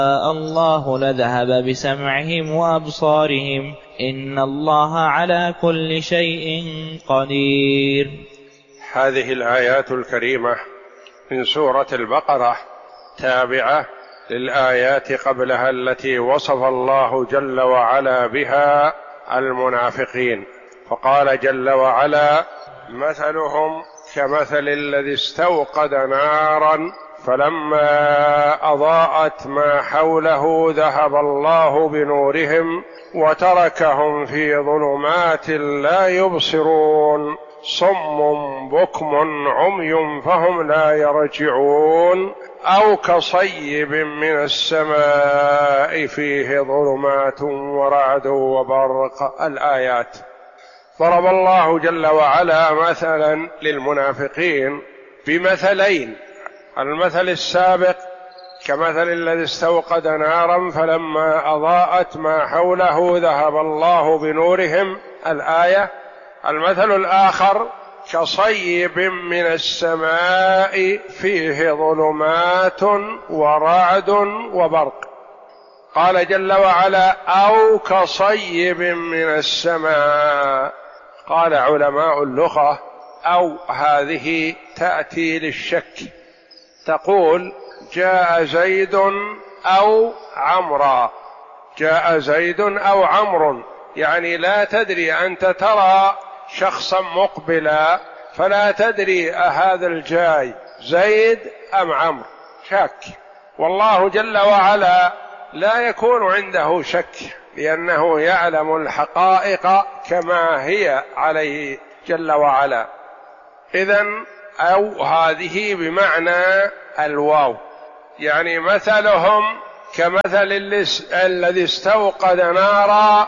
الله لذهب بسمعهم وأبصارهم إن الله على كل شيء قدير. هذه الآيات الكريمة من سورة البقرة تابعة للآيات قبلها التي وصف الله جل وعلا بها المنافقين، فقال جل وعلا: مثلهم كمثل الذي استوقد نارا فلما أضاءت ما حوله ذهب الله بنورهم وتركهم في ظلمات لا يبصرون صم بكم عمي فهم لا يرجعون أو كصيب من السماء فيه ظلمات ورعد وبرق. الآيات. ضرب الله جل وعلا مثلا للمنافقين بمثلين: المثل السابق كمثل الذي استوقد نارا فلما أضاءت ما حوله ذهب الله بنورهم، الآية. المثل الآخر كصيب من السماء فيه ظلمات ورعد وبرق. قال جل وعلا: أو كصيب من السماء. قال علماء اللغة: أو هذه تأتي للشك، تقول: جاء زيد أو عمرا، جاء زيد أو عمرو، يعني لا تدري، أنت ترى شخصا مقبلا فلا تدري أهذا الجاي زيد أم عمرو، شك. والله جل وعلا لا يكون عنده شك لأنه يعلم الحقائق كما هي عليه جل وعلا. إذن أو هذه بمعنى الواو، يعني مثلهم كمثل الذي استوقد نارا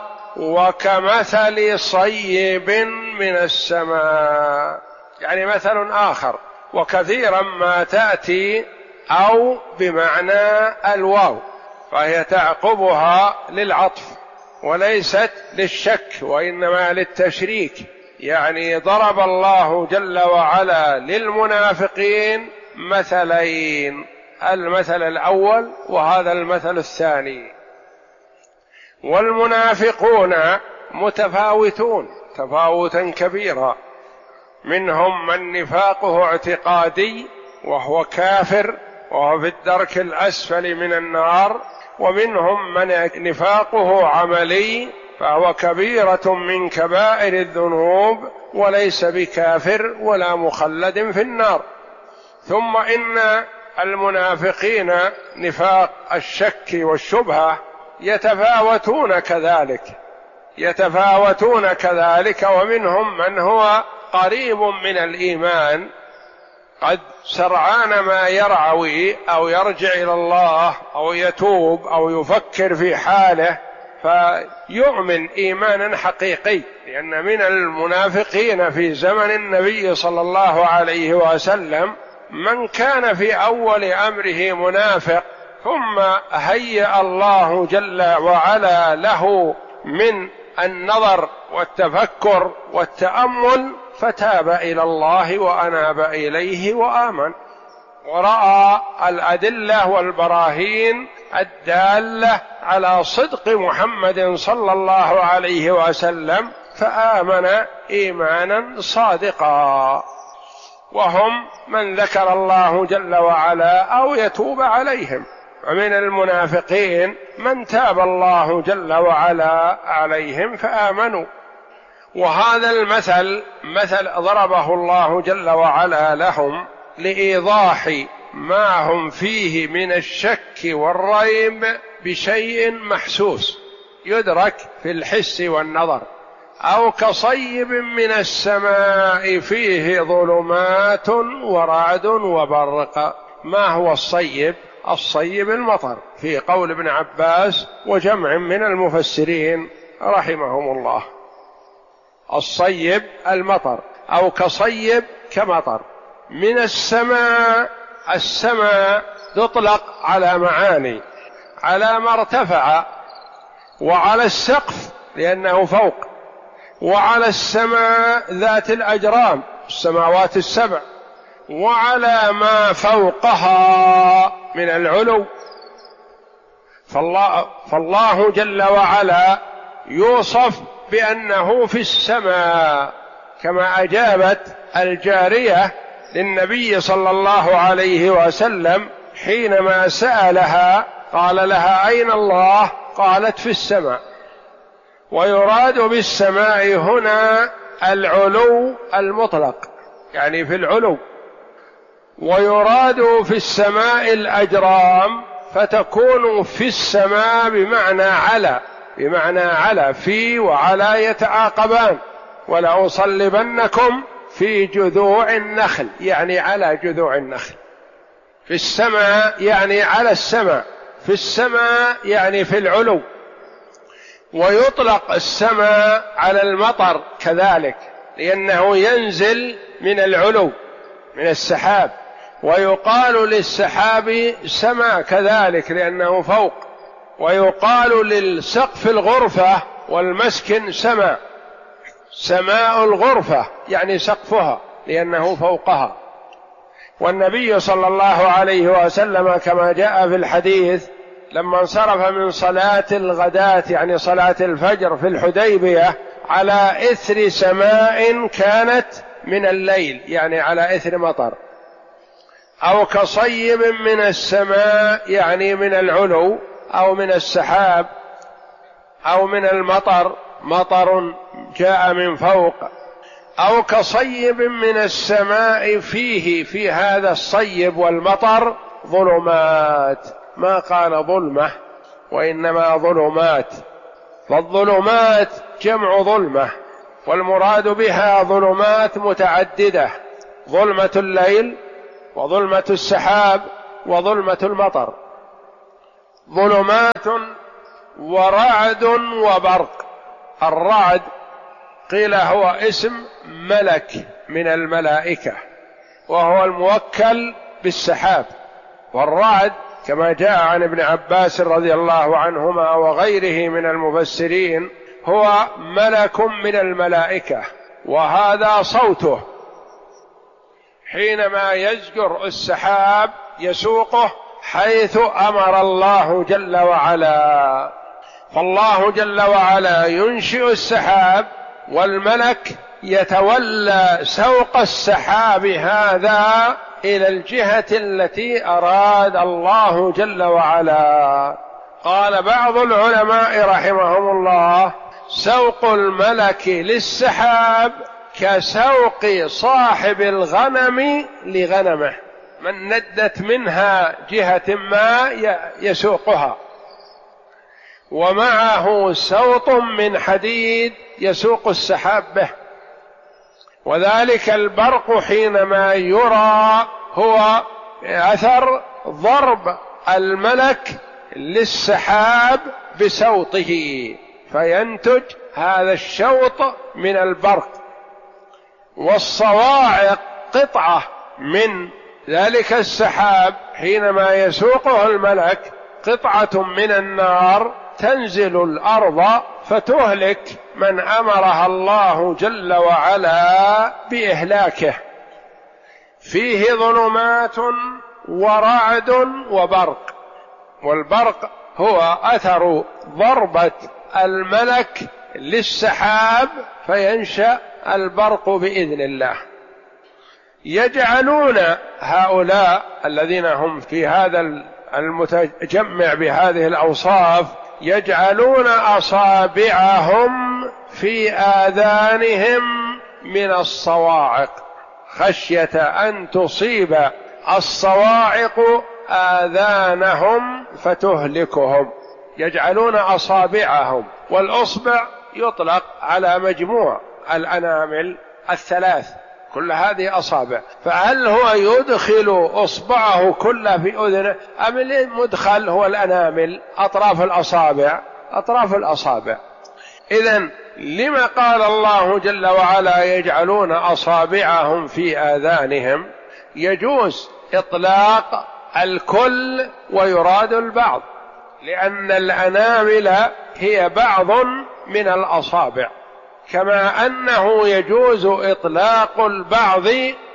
وكمثل صيب من السماء، يعني مثل آخر. وكثيرا ما تأتي أو بمعنى الواو، فهي تعقبها للعطف وليست للشك وإنما للتشريك. يعني ضرب الله جل وعلا للمنافقين مثلين: المثل الأول وهذا المثل الثاني. والمنافقون متفاوتون تفاوتا كبيرا، منهم من نفاقه اعتقادي وهو كافر وهو في الدرك الأسفل من النار، ومنهم من نفاقه عملي فهو كبيرة من كبائر الذنوب وليس بكافر ولا مخلد في النار. ثم إن المنافقين نفاق الشك والشبهة يتفاوتون كذلك، ومنهم من هو قريب من الإيمان، قد سرعان ما يرعوي أو يرجع إلى الله أو يتوب أو يفكر في حاله فيؤمن إيمانا حقيقي. لأن من المنافقين في زمن النبي صلى الله عليه وسلم من كان في أول أمره منافق، ثم هيأ الله جل وعلا له من النظر والتفكر والتأمل فتاب إلى الله وأناب إليه وآمن، ورأى الأدلة والبراهين الدالة على صدق محمد صلى الله عليه وسلم فآمن إيمانا صادقا. وهم من ذكر الله جل وعلا أو يتوب عليهم، ومن المنافقين من تاب الله جل وعلا عليهم فآمنوا. وهذا المثل مثل ضربه الله جل وعلا لهم لإيضاح ما هم فيه من الشك والريب بشيء محسوس يدرك في الحس والنظر. أو كصيب من السماء فيه ظلمات ورعد وبرق. ما هو الصيب؟ الصيب المطر، في قول ابن عباس وجمع من المفسرين رحمهم الله. الصيب المطر، أو كصيب كمطر من السماء. السماء تطلق على معاني: على ما ارتفع، وعلى السقف لأنه فوق، وعلى السماء ذات الأجرام السماوات السبع، وعلى ما فوقها من العلو. فالله جل وعلا يوصف بأنه في السماء، كما أجابت الجارية للنبي صلى الله عليه وسلم حينما سألها قال لها أين الله؟ قالت في السماء. ويراد بالسماء هنا العلو المطلق، يعني في العلو، ويراد في السماء الأجرام، فتكون في السماء بمعنى على، بمعنى على، في وعلى يتعاقبان. ولأصلبنكم في جذوع النخل، يعني على جذوع النخل. في السماء يعني على السماء، في السماء يعني في العلو. ويطلق السماء على المطر كذلك، لأنه ينزل من العلو من السحاب. ويقال للسحاب سماء كذلك لأنه فوق. ويقال للسقف الغرفة والمسكن سماء، سماء الغرفة يعني سقفها لأنه فوقها. والنبي صلى الله عليه وسلم كما جاء في الحديث لما انصرف من صلاة الغداة يعني صلاة الفجر في الحديبية على إثر سماء كانت من الليل، يعني على إثر مطر، أو كصيب من السماء يعني من العلو، أو من السحاب، أو من المطر، مطر جاء من فوق، أو كصيب من السماء فيه، في هذا الصيب والمطر ظلمات، ما قال ظلمة وإنما ظلمات. فالظلمات جمع ظلمة، والمراد بها ظلمات متعددة: ظلمة الليل، وظلمة السحاب، وظلمة المطر. ظلمات ورعد وبرق. الرعد قيل هو اسم ملك من الملائكة، وهو الموكل بالسحاب. والرعد كما جاء عن ابن عباس رضي الله عنهما وغيره من المفسرين هو ملك من الملائكة، وهذا صوته حينما يزجر السحاب يسوقه حيث أمر الله جل وعلا. فالله جل وعلا ينشئ السحاب، والملك يتولى سوق السحاب هذا إلى الجهة التي أراد الله جل وعلا. قال بعض العلماء رحمهم الله: سوق الملك للسحاب كسوق صاحب الغنم لغنمه، من ندت منها جهة ما يسوقها، ومعه سوط من حديد يسوق السحاب به. وذلك البرق حينما يرى هو أثر ضرب الملك للسحاب بسوطه، فينتج هذا الشوط من البرق. والصواعق قطعة من ذلك السحاب حينما يسوقه الملك، قطعة من النار تنزل الأرض فتهلك من أمرها الله جل وعلا بإهلاكه. فيه ظلمات ورعد وبرق. والبرق هو أثر ضربة الملك للسحاب فينشأ البرق بإذن الله. يجعلون هؤلاء الذين هم في هذا المتجمع بهذه الأوصاف يجعلون أصابعهم في آذانهم من الصواعق خشية أن تصيب الصواعق آذانهم فتهلكهم. يجعلون أصابعهم، والأصبع يطلق على مجموع الأنامل الثلاث، كل هذه أصابع. فهل هو يدخل أصبعه كله في أذنه، أم المدخل هو الأنامل أطراف الأصابع؟ أطراف الأصابع. إذن لما قال الله جل وعلا يجعلون أصابعهم في آذانهم؟ يجوز إطلاق الكل ويراد البعض، لأن الأنامل هي بعض من الأصابع، كما أنه يجوز إطلاق البعض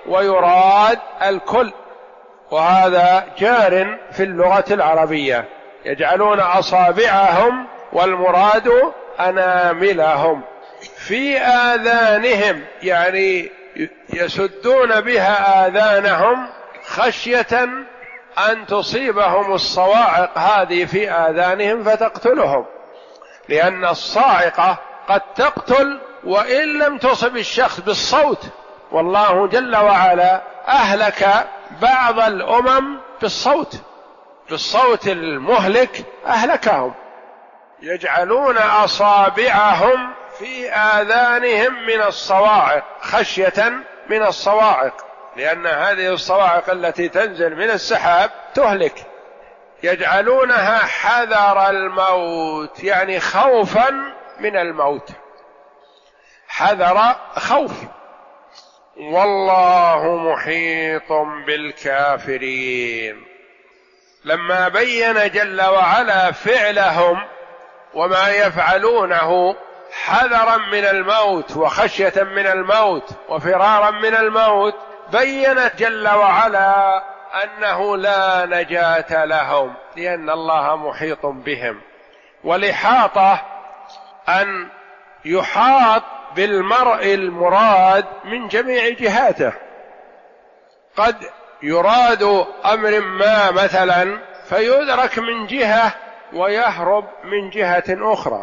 ويراد الكل، وهذا جار في اللغة العربية. يجعلون أصابعهم والمراد أناملهم في آذانهم، يعني يسدون بها آذانهم خشية أن تصيبهم الصواعق هذه في آذانهم فتقتلهم، لأن الصاعقة قد تقتل وإن لم تصب الشخص بالصوت، والله جل وعلا أهلك بعض الأمم بالصوت المهلك أهلكهم. يجعلون أصابعهم في آذانهم من الصواعق خشية من الصواعق، لأن هذه الصواعق التي تنزل من السحاب تهلك. يجعلونها حذر الموت، يعني خوفا من الموت، حذر خوف. والله محيط بالكافرين. لما بين جل وعلا فعلهم وما يفعلونه حذرا من الموت وخشية من الموت وفرارا من الموت، بين جل وعلا أنه لا نجاة لهم، لأن الله محيط بهم. والإحاطة أن يحاط بالمرء المراد من جميع جهاته، قد يراد أمر ما مثلا فيدرك من جهة ويهرب من جهة أخرى.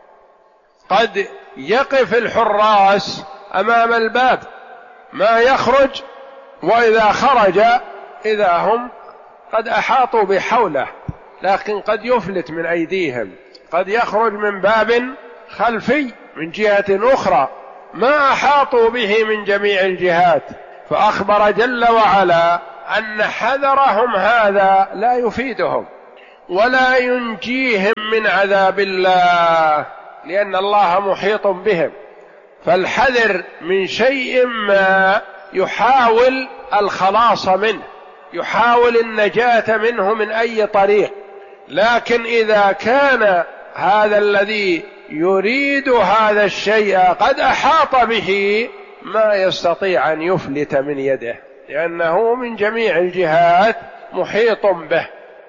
قد يقف الحراس أمام الباب ما يخرج، وإذا خرج إذا هم قد أحاطوا بحوله، لكن قد يفلت من أيديهم، قد يخرج من باب خلفي من جهة أخرى، ما أحاطوا به من جميع الجهات. فأخبر جل وعلا أن حذرهم هذا لا يفيدهم ولا ينجيهم من عذاب الله، لأن الله محيط بهم. فالحذر من شيء ما يحاول الخلاص منه، يحاول النجاة منه من أي طريق، لكن إذا كان هذا الذي يريد هذا الشيء قد أحاط به ما يستطيع أن يفلت من يده، لأنه من جميع الجهات محيط به.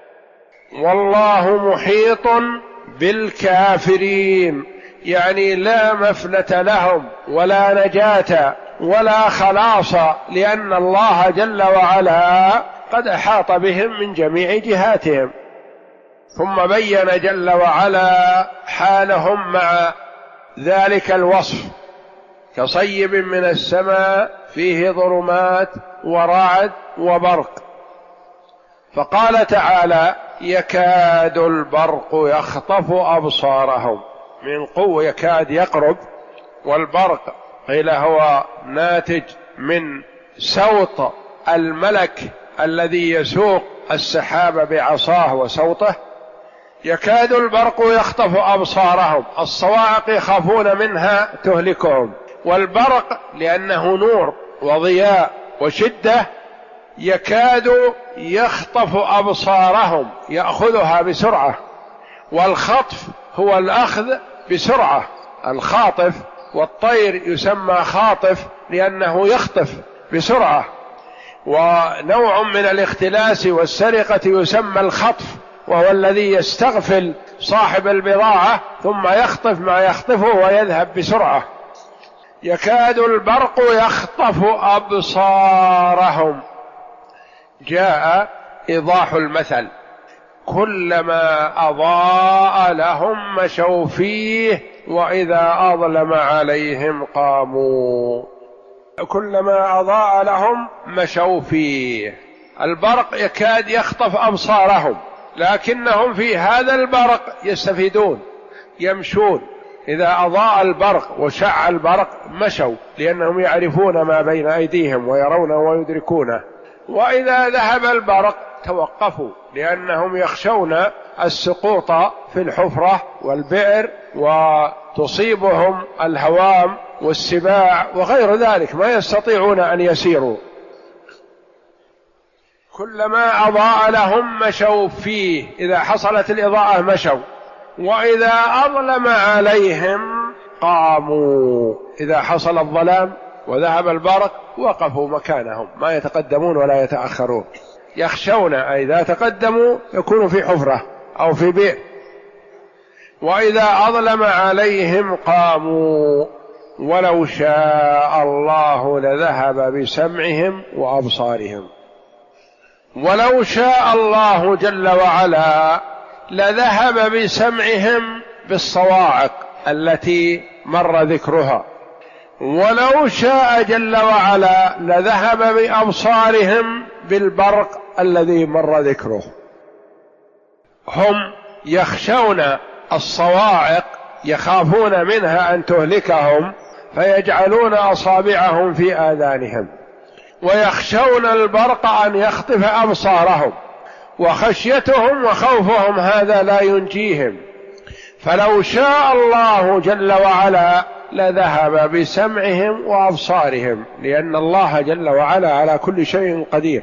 والله محيط بالكافرين، يعني لا مفلت لهم ولا نجاة ولا خلاص، لأن الله جل وعلا قد أحاط بهم من جميع جهاتهم. ثم بين جل وعلا حالهم مع ذلك الوصف: كصيب من السماء فيه ظلمات ورعد وبرق. فقال تعالى: يكاد البرق يخطف أبصارهم، من قوة يكاد يقرب، والبرق قيل هو ناتج من سوط الملك الذي يسوق السحاب بعصاه وسوطه. يكاد البرق يخطف أبصارهم، الصواعق يخافون منها تهلكهم، والبرق لأنه نور وضياء وشدة يكاد يخطف أبصارهم، يأخذها بسرعة. والخطف هو الأخذ بسرعة، الخاطف، والطير يسمى خاطف لأنه يخطف بسرعة. ونوع من الاختلاس والسرقة يسمى الخطف، وهو الذي يستغفل صاحب البضاعة ثم يخطف ما يخطفه ويذهب بسرعة. يكاد البرق يخطف أبصارهم. جاء إيضاح المثل: كلما أضاء لهم مشوا فيه وإذا أظلم عليهم قاموا. كلما أضاء لهم مشوا فيه. البرق يكاد يخطف أبصارهم، لكنهم في هذا البرق يستفيدون، يمشون. إذا أضاء البرق وشع البرق مشوا، لأنهم يعرفون ما بين أيديهم ويرونه ويدركونه. وإذا ذهب البرق توقفوا، لأنهم يخشون السقوط في الحفرة والبئر وتصيبهم الهوام والسباع وغير ذلك، ما يستطيعون أن يسيروا. كلما أضاء لهم مشوا فيه، إذا حصلت الإضاءة مشوا، وإذا أظلم عليهم قاموا، إذا حصل الظلام وذهب البرق وقفوا مكانهم، ما يتقدمون ولا يتأخرون. يخشون إذا تقدموا يكونوا في حفرة أو في بئر. وإذا أظلم عليهم قاموا ولو شاء الله لذهب بسمعهم وأبصارهم. ولو شاء الله جل وعلا لذهب بسمعهم بالصواعق التي مر ذكرها، ولو شاء جل وعلا لذهب بأبصارهم بالبرق الذي مر ذكره. هم يخشون الصواعق، يخافون منها أن تهلكهم فيجعلون أصابعهم في آذانهم، ويخشون البرق أن يخطف أبصارهم، وخشيتهم وخوفهم هذا لا ينجيهم. فلو شاء الله جل وعلا لذهب بسمعهم وأبصارهم، لأن الله جل وعلا على كل شيء قدير.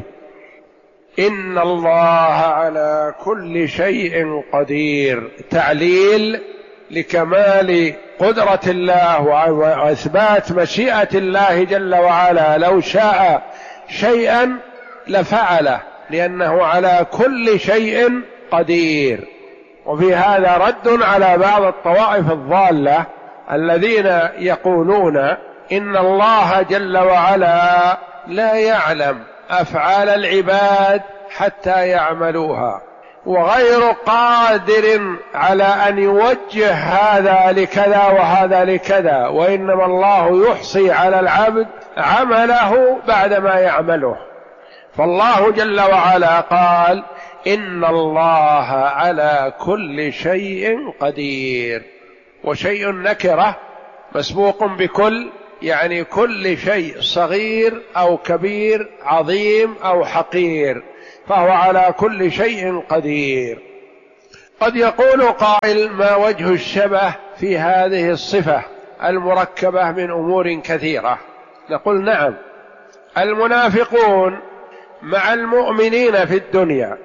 إن الله على كل شيء قدير، تعليل لكمال قدرة الله وإثبات مشيئة الله جل وعلا. لو شاء شيئا لفعله، لأنه على كل شيء قدير. وفي هذا رد على بعض الطوائف الضالة الذين يقولون إن الله جل وعلا لا يعلم أفعال العباد حتى يعملوها، وغير قادر على أن يوجه هذا لكذا وهذا لكذا، وإنما الله يحصي على العبد عمله بعدما يعمله. فالله جل وعلا قال إن الله على كل شيء قدير، وشيء نكرة مسبوق بكل، يعني كل شيء صغير أو كبير، عظيم أو حقير، فهو على كل شيء قدير. قد يقول قائل: ما وجه الشبه في هذه الصفة المركبة من أمور كثيرة؟ نقول: نعم، المنافقون مع المؤمنين في الدنيا.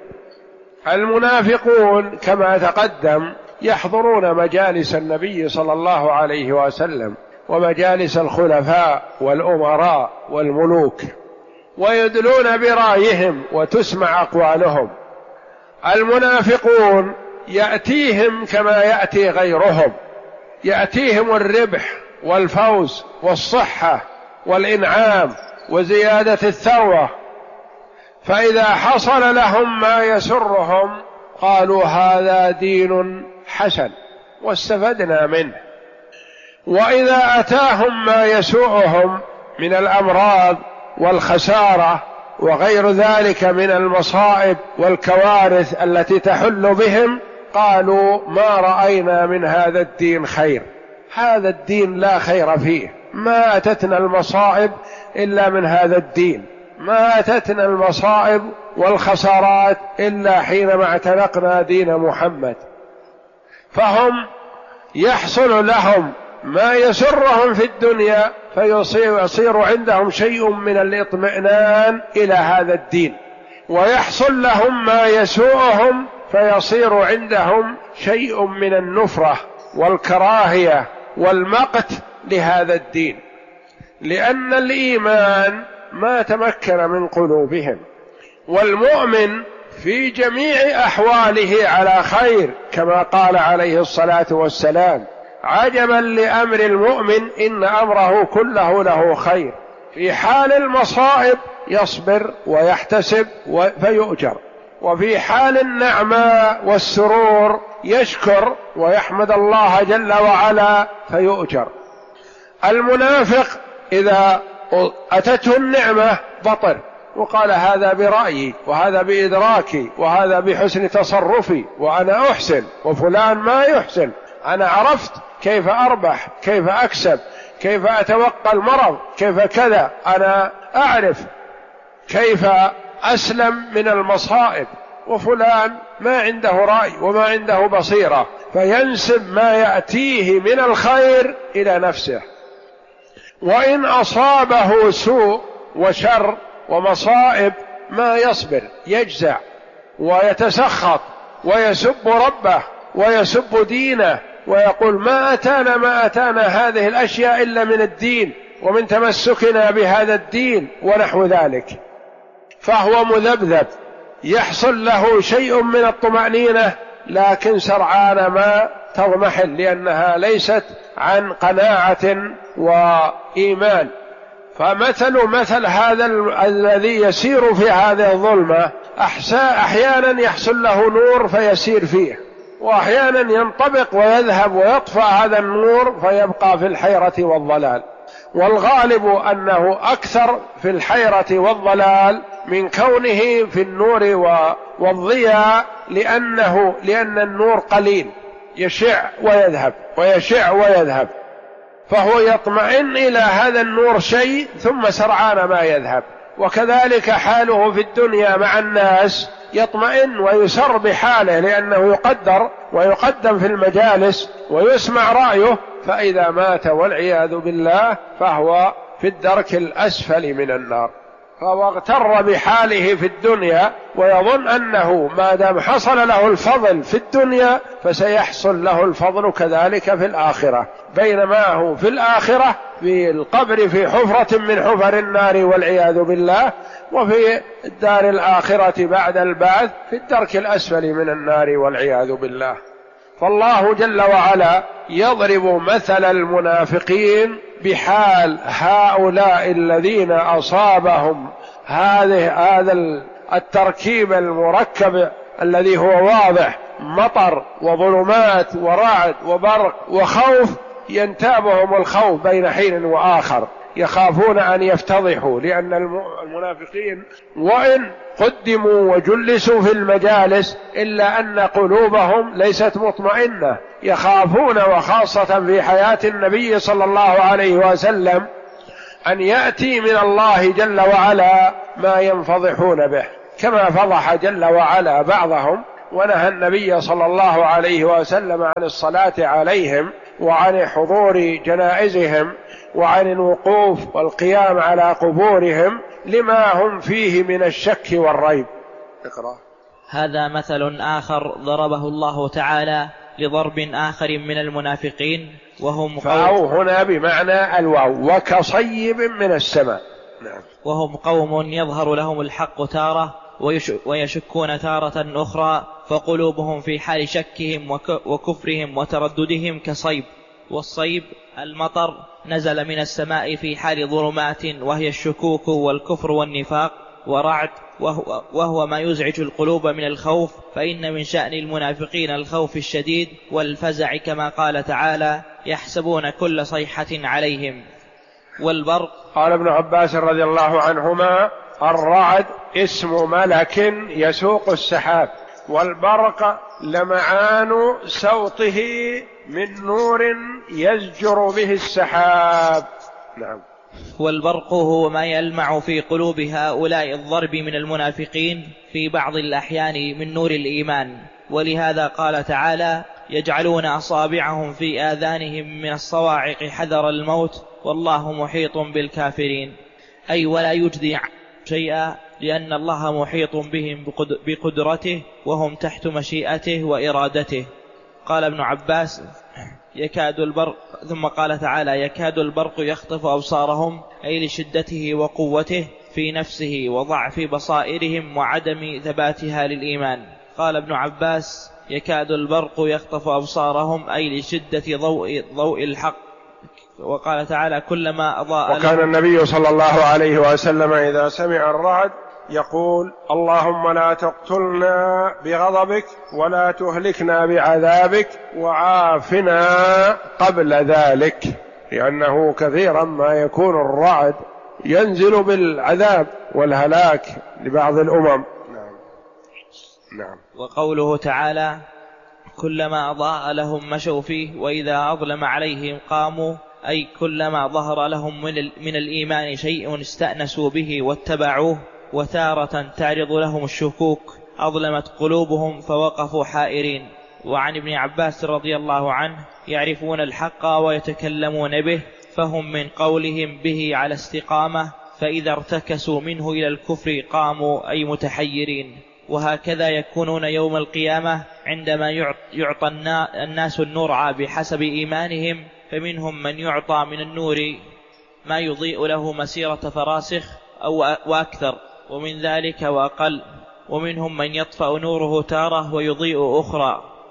المنافقون كما تقدم يحضرون مجالس النبي صلى الله عليه وسلم ومجالس الخلفاء والأمراء والملوك، ويدلون برأيهم وتسمع أقوالهم. المنافقون يأتيهم كما يأتي غيرهم، يأتيهم الربح والفوز والصحة والإنعام وزيادة الثروة، فإذا حصل لهم ما يسرهم قالوا هذا دين حسن واستفدنا منه. وإذا أتاهم ما يسوءهم من الأمراض والخسارة وغير ذلك من المصائب والكوارث التي تحل بهم قالوا ما رأينا من هذا الدين خير، هذا الدين لا خير فيه، ما أتتنا المصائب إلا من هذا الدين، ما أتتنا المصائب والخسارات إلا حينما اعتنقنا دين محمد. فهم يحصل لهم ما يسرهم في الدنيا فيصير عندهم شيء من الاطمئنان إلى هذا الدين، ويحصل لهم ما يسوءهم فيصير عندهم شيء من النفرة والكراهية والمقت لهذا الدين، لأن الإيمان ما تمكن من قلوبهم. والمؤمن في جميع أحواله على خير، كما قال عليه الصلاة والسلام: عجبا لأمر المؤمن إن أمره كله له خير. في حال المصائب يصبر ويحتسب فيؤجر، وفي حال النعماء والسرور يشكر ويحمد الله جل وعلا فيؤجر. المنافق إذا أتته النعمة بطر وقال هذا برأيي وهذا بإدراكي وهذا بحسن تصرفي وأنا أحسن وفلان ما يحسن، أنا عرفت كيف أربح، كيف أكسب، كيف أتوقى المرض، كيف كذا، أنا أعرف كيف أسلم من المصائب، وفلان ما عنده رأي وما عنده بصيرة، فينسب ما يأتيه من الخير إلى نفسه. وإن أصابه سوء وشر ومصائب ما يصبر، يجزع ويتسخط ويسب ربه ويسب دينه ويقول ما أتانا هذه الأشياء إلا من الدين ومن تمسكنا بهذا الدين ونحو ذلك، فهو مذبذب، يحصل له شيء من الطمأنينة لكن سرعان ما تضمحل، لأنها ليست عن قناعة وإيمان. فمثل هذا الذي يسير في هذه الظلمة أحيانا يحصل له نور فيسير فيه، وأحيانا ينطبق ويذهب ويطفأ هذا النور فيبقى في الحيرة والضلال. والغالب أنه أكثر في الحيرة والضلال من كونه في النور والضياء، لأن النور قليل يشع ويذهب ويشع ويذهب، فهو يطمئن إلى هذا النور شيء ثم سرعان ما يذهب. وكذلك حاله في الدنيا مع الناس، يطمئن ويسر بحاله لأنه يقدر ويقدم في المجالس ويسمع رأيه، فإذا مات والعياذ بالله فهو في الدرك الأسفل من النار. فهو اغتر بحاله في الدنيا ويظن أنه ما دام حصل له الفضل في الدنيا فسيحصل له الفضل كذلك في الآخرة، بينما هو في الآخرة في القبر في حفرة من حفر النار والعياذ بالله، وفي الدار الآخرة بعد البعث في الدرك الأسفل من النار والعياذ بالله. فالله جل وعلا يضرب مثل المنافقين بحال هؤلاء الذين أصابهم هذا التركيب المركب الذي هو واضح، مطر وظلمات ورعد وبرق وخوف، ينتابهم الخوف بين حين وآخر، يخافون أن يفتضحوا، لأن المنافقين وإن قدموا وجلسوا في المجالس إلا أن قلوبهم ليست مطمئنة، يخافون، وخاصة في حياة النبي صلى الله عليه وسلم، أن يأتي من الله جل وعلا ما ينفضحون به، كما فضح جل وعلا بعضهم ونهى النبي صلى الله عليه وسلم عن الصلاة عليهم وعن حضور جنائزهم وعن الوقوف والقيام على قبورهم لما هم فيه من الشك والريب. اقرأ. هذا مثل آخر ضربه الله تعالى لضرب آخر من المنافقين وهم فأو هنا بمعنى الواو، وكصيب من السماء. نعم. وهم قوم يظهر لهم الحق تارة ويشكون تارة أخرى، فقلوبهم في حال شكهم وكفرهم وترددهم كصيب. والصيب المطر نزل من السماء في حال ظلمات وهي الشكوك والكفر والنفاق، ورعد وهو ما يزعج القلوب من الخوف، فإن من شأن المنافقين الخوف الشديد والفزع، كما قال تعالى: يحسبون كل صيحة عليهم. والبرق، قال ابن عباس رضي الله عنهما: الرعد اسم ملك يسوق السحاب، والبرق لمعان صوته من نور يزجر به السحاب. نعم. والبرق هو ما يلمع في قلوب هؤلاء الضرب من المنافقين في بعض الأحيان من نور الإيمان، ولهذا قال تعالى: يجعلون أصابعهم في آذانهم من الصواعق حذر الموت والله محيط بالكافرين، أي ولا يجدي شيئا، لأن الله محيط بهم بقدرته وهم تحت مشيئته وإرادته. قال ابن عباس: يكاد البرق، ثم قال تعالى: يكاد البرق يخطف أبصارهم، أي لشدته وقوته في نفسه وضعف بصائرهم وعدم ثباتها للإيمان. قال ابن عباس: يكاد البرق يخطف أبصارهم، أي لشدة ضوء الحق. وقال تعالى: كلما أضاء. وكان النبي صلى الله عليه وسلم إذا سمع الرعد يقول: اللهم لا تقتلنا بغضبك ولا تهلكنا بعذابك وعافنا قبل ذلك، لأنه كثيرا ما يكون الرعد ينزل بالعذاب والهلاك لبعض الأمم. نعم. وقوله تعالى: كلما أضاء لهم مشوا فيه وإذا أظلم عليهم قاموا، أي كلما ظهر لهم من الإيمان شيء استأنسوا به واتبعوه، وتارة تعرض لهم الشكوك أظلمت قلوبهم فوقفوا حائرين. وعن ابن عباس رضي الله عنه: يعرفون الحق ويتكلمون به، فهم من قولهم به على استقامة، فإذا ارتكسوا منه إلى الكفر قاموا، أي متحيرين. وهكذا يكونون يوم القيامة عندما يعطى الناس النور بحسب إيمانهم، فمنهم من يعطى من النور ما يضيء له مسيرة فراسخ أو وأكثر، ومن ذلك وأقل، ومنهم من يطفأ نوره تارة ويضيء أخرى،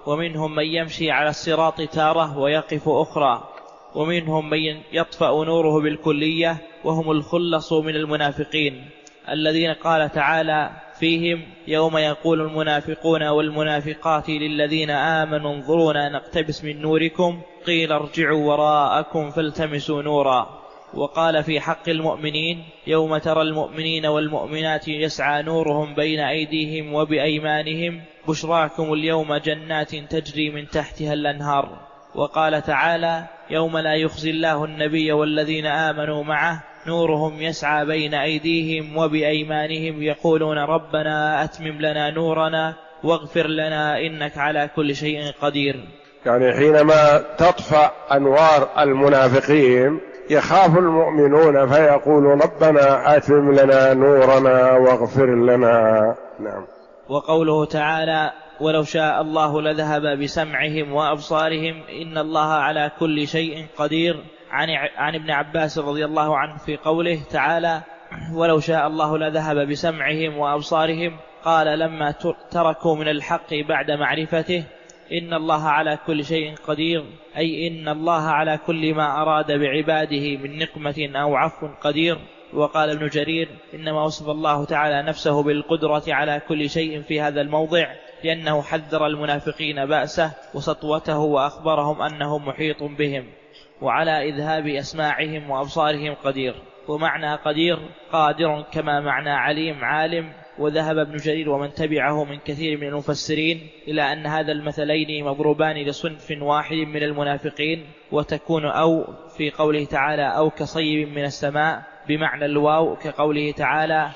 ومنهم من يمشي على الصراط تارة ويقف أخرى، ومنهم من يطفأ نوره بالكلية، وهم الخلص من المنافقين الذين قال تعالى فيهم: يوم يقول المنافقون والمنافقات للذين آمنوا انظرونا نقتبس من نوركم قيل ارجعوا وراءكم فالتمسوا نورا. وقال في حق المؤمنين: يوم ترى المؤمنين والمؤمنات يسعى نورهم بين أيديهم وبأيمانهم بشراكم اليوم جنات تجري من تحتها الأنهار. وقال تعالى: يوم لا يخزي الله النبي والذين آمنوا معه نورهم يسعى بين أيديهم وبأيمانهم يقولون ربنا أتمم لنا نورنا واغفر لنا إنك على كل شيء قدير. يعني حينما تطفأ أنوار المنافقين يخاف المؤمنون فيقولوا ربنا أتمم لنا نورنا واغفر لنا. نعم. وقوله تعالى: ولو شاء الله لذهب بسمعهم وأبصارهم إن الله على كل شيء قدير. عن ابن عباس رضي الله عنه في قوله تعالى: ولو شاء الله لذهب بسمعهم وأبصارهم، قال لما تركوا من الحق بعد معرفته إن الله على كل شيء قدير، أي إن الله على كل ما أراد بعباده من نقمة أو عفو قدير. وقال ابن جرير: إنما وصف الله تعالى نفسه بالقدرة على كل شيء في هذا الموضع لأنه حذر المنافقين بأسه وسطوته وأخبرهم أنه محيط بهم وعلى إذهاب أسماعهم وأبصارهم قدير. ومعنى قدير قادر كما معنى عليم عالم. وذهب ابن جرير ومن تبعه من كثير من المفسرين إلى أن هذا المثلين مضروبان لصنف واحد من المنافقين، وتكون أو في قوله تعالى أو كصيب من السماء بمعنى الواو كقوله تعالى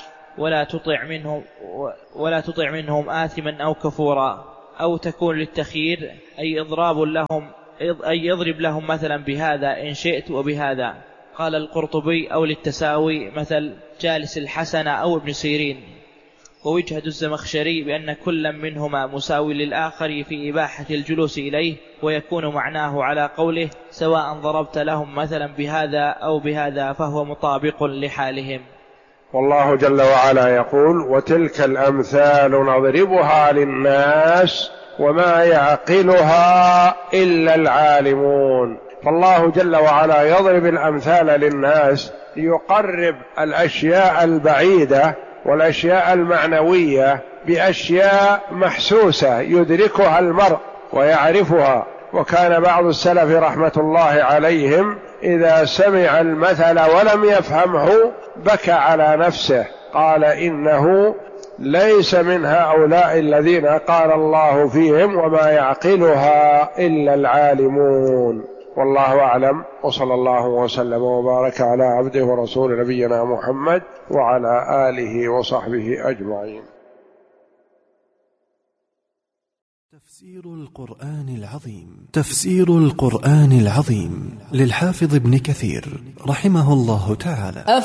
ولا تطع منهم آثما أو كفورا، أو تكون للتخيير أي يضرب لهم مثلا بهذا إن شئت وبهذا. قال القرطبي أو للتساوي مثل جالس الحسن أو ابن سيرين. ووجهة الزمخشري بأن كل منهما مساوي للآخر في إباحة الجلوس إليه، ويكون معناه على قوله سواء ضربت لهم مثلا بهذا أو بهذا فهو مطابق لحالهم. والله جل وعلا يقول: وتلك الأمثال نضربها للناس وما يعقلها إلا العالمون. فالله جل وعلا يضرب الأمثال للناس ليقرب الأشياء البعيدة والأشياء المعنوية بأشياء محسوسة يدركها المرء ويعرفها. وكان بعض السلف رحمة الله عليهم إذا سمع المثل ولم يفهمه بكى على نفسه، قال: إنه ليس من هؤلاء الذين قال الله فيهم وما يعقلها إلا العالمون. والله أعلم، وصلى الله وسلم وبارك على عبده ورسول نبينا محمد وعلى آله وصحبه أجمعين. تفسير القرآن العظيم للحافظ ابن كثير رحمه الله تعالى.